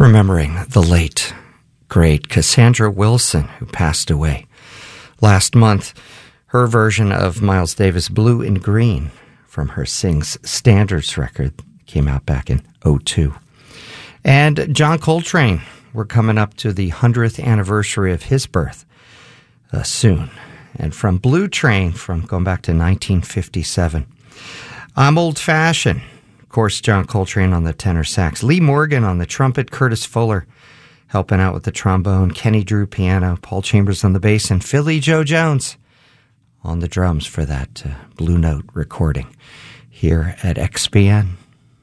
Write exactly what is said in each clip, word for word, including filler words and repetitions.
remembering the late, great Cassandra Wilson, who passed away last month. Her version of Miles Davis' Blue and Green from her Sings Standards record came out back in oh two. And John Coltrane, we're coming up to the hundredth anniversary of his birth uh, soon. And from Blue Train, from going back to nineteen fifty-seven. I'm Old-Fashioned. Of course, John Coltrane on the tenor sax. Lee Morgan on the trumpet. Curtis Fuller helping out with the trombone. Kenny Drew piano. Paul Chambers on the bass. And Philly Joe Jones on the drums for that uh, Blue Note recording here at X P N.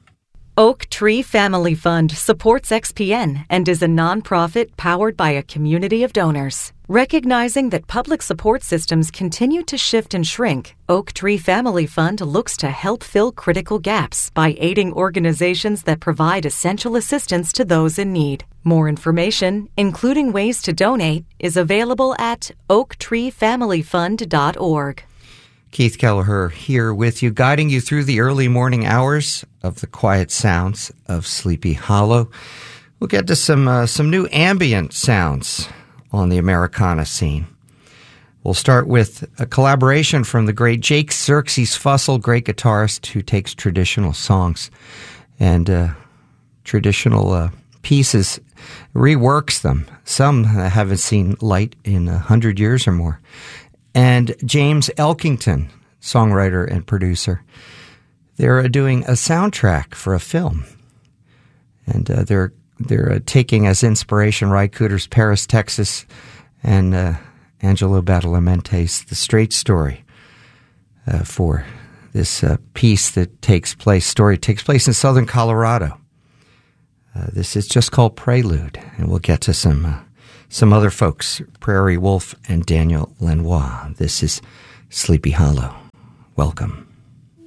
Oak Tree Family Fund supports X P N and is a nonprofit powered by a community of donors. Recognizing that public support systems continue to shift and shrink, Oak Tree Family Fund looks to help fill critical gaps by aiding organizations that provide essential assistance to those in need. More information, including ways to donate, is available at oak tree family fund dot org. Keith Kelleher here with you, guiding you through the early morning hours of the quiet sounds of Sleepy Hollow. We'll get to some uh, some new ambient sounds on the Americana scene. We'll start with a collaboration from the great Jake Xerxes Fussell, great guitarist who takes traditional songs and uh, traditional uh, pieces, reworks them. Some haven't seen light in a hundred years or more. And James Elkington, songwriter and producer. They're doing a soundtrack for a film. And uh, they're they're uh, taking as inspiration Ry Cooder's Paris, Texas, and uh, Angelo Badalamente's The Straight Story uh, for this uh, piece that takes place, story takes place in southern Colorado. Uh, this is just called Prelude, and we'll get to some... Uh, Some other folks, Prairie Wolf and Daniel Lanois. This is Sleepy Hollow. Welcome.